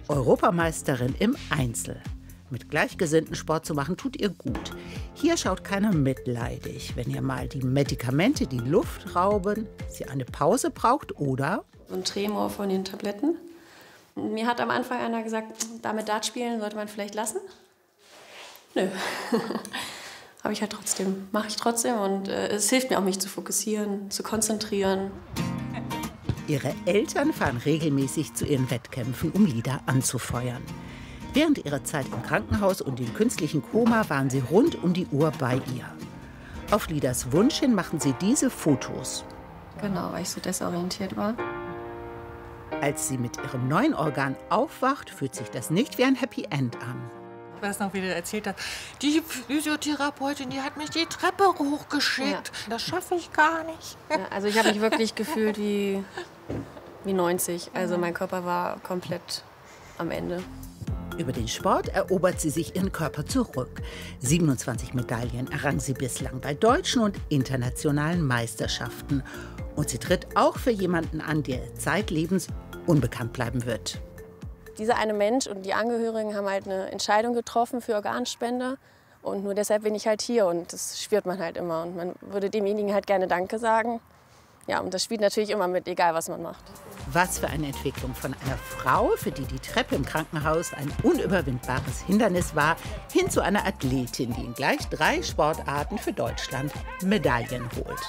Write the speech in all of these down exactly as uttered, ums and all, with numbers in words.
Europameisterin im Einzel. Mit Gleichgesinnten Sport zu machen, tut ihr gut. Hier schaut keiner mitleidig, wenn ihr mal die Medikamente die Luft rauben, sie eine Pause braucht oder... So ein Tremor von den Tabletten. Mir hat am Anfang einer gesagt, damit Dart spielen sollte man vielleicht lassen. Nö. Habe ich halt trotzdem, mache ich trotzdem und äh, es hilft mir auch, mich zu fokussieren, zu konzentrieren. Ihre Eltern fahren regelmäßig zu ihren Wettkämpfen, um Lieder anzufeuern. Während ihrer Zeit im Krankenhaus und im künstlichen Koma waren sie rund um die Uhr bei ihr. Auf Lidas Wunsch hin machen sie diese Fotos. Genau, weil ich so desorientiert war. Als sie mit ihrem neuen Organ aufwacht, fühlt sich das nicht wie ein Happy End an. Ich weiß noch, wie du erzählt hast, die Physiotherapeutin, die hat mich die Treppe hochgeschickt. Ja. Das schaffe ich gar nicht. Ja, also ich habe mich wirklich gefühlt wie, wie neunzig. Also mein Körper war komplett am Ende. Über den Sport erobert sie sich ihren Körper zurück. siebenundzwanzig Medaillen errang sie bislang bei deutschen und internationalen Meisterschaften. Und sie tritt auch für jemanden an, der zeitlebens unbekannt bleiben wird. Dieser eine Mensch und die Angehörigen haben halt eine Entscheidung getroffen für Organspende. Und nur deshalb bin ich halt hier und das spürt man halt immer. Und man würde demjenigen halt gerne Danke sagen. Ja, und das spielt natürlich immer mit, egal was man macht. Was für eine Entwicklung von einer Frau, für die die Treppe im Krankenhaus ein unüberwindbares Hindernis war, hin zu einer Athletin, die in gleich drei Sportarten für Deutschland Medaillen holt.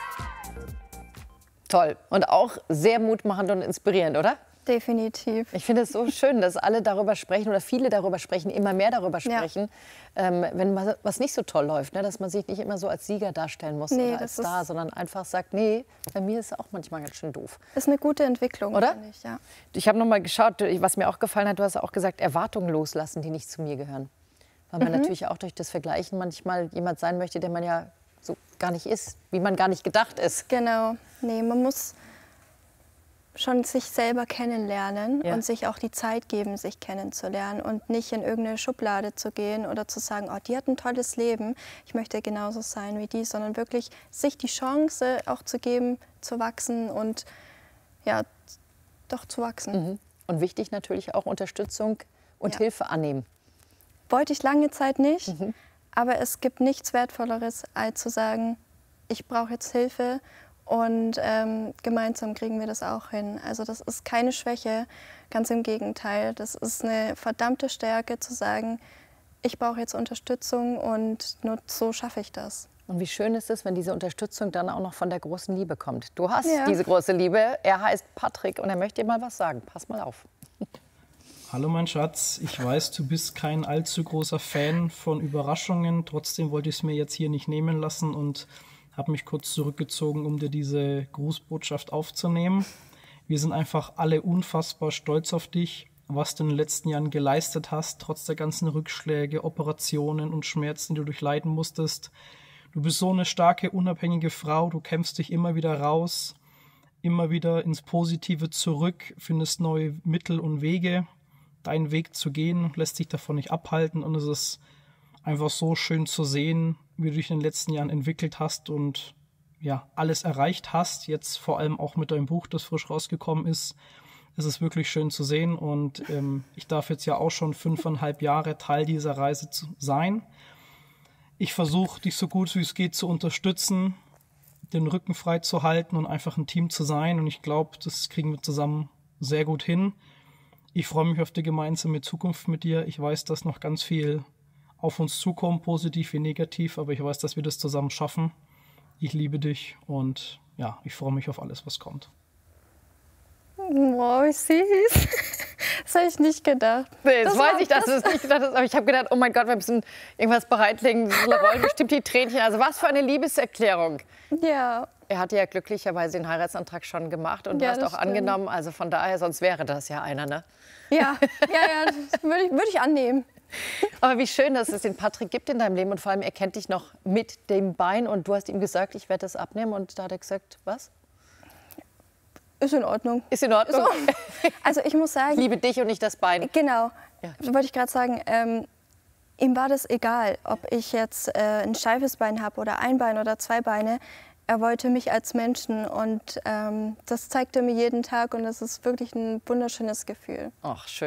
Toll und auch sehr mutmachend und inspirierend, oder? Definitiv. Ich finde es so schön, dass alle darüber sprechen oder viele darüber sprechen, immer mehr darüber sprechen, ja. ähm, wenn was nicht so toll läuft, ne? Dass man sich nicht immer so als Sieger darstellen muss nee, oder als Star, sondern einfach sagt, nee, bei mir ist es auch manchmal ganz schön doof. Ist eine gute Entwicklung, oder? Finde ich, ja. Ich habe noch mal geschaut, was mir auch gefallen hat, du hast auch gesagt, Erwartungen loslassen, die nicht zu mir gehören. Weil man mhm. natürlich auch durch das Vergleichen manchmal jemand sein möchte, der man ja so gar nicht ist, wie man gar nicht gedacht ist. Genau, nee, man muss schon sich selber kennenlernen ja. und sich auch die Zeit geben, sich kennenzulernen und nicht in irgendeine Schublade zu gehen oder zu sagen, oh, die hat ein tolles Leben, ich möchte genauso sein wie die, sondern wirklich sich die Chance auch zu geben, zu wachsen und ja, doch zu wachsen. Mhm. Und wichtig natürlich auch Unterstützung und ja. Hilfe annehmen. Wollte ich lange Zeit nicht, mhm. aber es gibt nichts Wertvolleres, als zu sagen, ich brauche jetzt Hilfe. Und ähm, gemeinsam kriegen wir das auch hin. Also das ist keine Schwäche, ganz im Gegenteil. Das ist eine verdammte Stärke zu sagen, ich brauche jetzt Unterstützung und nur so schaffe ich das. Und wie schön ist es, wenn diese Unterstützung dann auch noch von der großen Liebe kommt. Du hast ja. diese große Liebe, er heißt Patrick und er möchte dir mal was sagen. Pass mal auf. Hallo mein Schatz, ich weiß, du bist kein allzu großer Fan von Überraschungen. Trotzdem wollte ich es mir jetzt hier nicht nehmen lassen und habe mich kurz zurückgezogen, um dir diese Grußbotschaft aufzunehmen. Wir sind einfach alle unfassbar stolz auf dich, was du in den letzten Jahren geleistet hast, trotz der ganzen Rückschläge, Operationen und Schmerzen, die du durchleiden musstest. Du bist so eine starke, unabhängige Frau, du kämpfst dich immer wieder raus, immer wieder ins Positive zurück, findest neue Mittel und Wege, deinen Weg zu gehen, lässt dich davon nicht abhalten und es ist einfach so schön zu sehen, wie du dich in den letzten Jahren entwickelt hast und ja, alles erreicht hast. Jetzt vor allem auch mit deinem Buch, das frisch rausgekommen ist. Es ist wirklich schön zu sehen und ähm, ich darf jetzt ja auch schon fünfeinhalb Jahre Teil dieser Reise zu sein. Ich versuche, dich so gut wie es geht zu unterstützen, den Rücken frei zu halten und einfach ein Team zu sein. Und ich glaube, das kriegen wir zusammen sehr gut hin. Ich freue mich auf die gemeinsame Zukunft mit dir. Ich weiß, dass noch ganz viel auf uns zukommen, positiv wie negativ, aber ich weiß, dass wir das zusammen schaffen. Ich liebe dich und ja, ich freue mich auf alles, was kommt. Wow, wie süß. Das habe ich nicht gedacht. Nee, das, das weiß ich, dass du es nicht gedacht hast, aber ich habe gedacht, oh mein Gott, wir müssen irgendwas bereitlegen. Da rollen bestimmt die Tränchen. Also was für eine Liebeserklärung. Ja. Er hatte ja glücklicherweise den Heiratsantrag schon gemacht und ja, du hast auch stimmt. angenommen. Also von daher, sonst wäre das ja einer, ne? Ja, ja, ja, das würde ich, würde ich annehmen. Aber wie schön, dass es den Patrick gibt in deinem Leben und vor allem, er kennt dich noch mit dem Bein und du hast ihm gesagt, ich werde das abnehmen und da hat er gesagt, was? Ist in Ordnung. Ist in Ordnung? So. Also ich muss sagen... Ich liebe dich und nicht das Bein. Genau, ja. wollte ich gerade sagen, ähm, ihm war das egal, ob ich jetzt äh, ein steifes Bein habe oder ein Bein oder zwei Beine. Er wollte mich als Menschen und ähm, das zeigt er mir jeden Tag und das ist wirklich ein wunderschönes Gefühl. Ach, schön.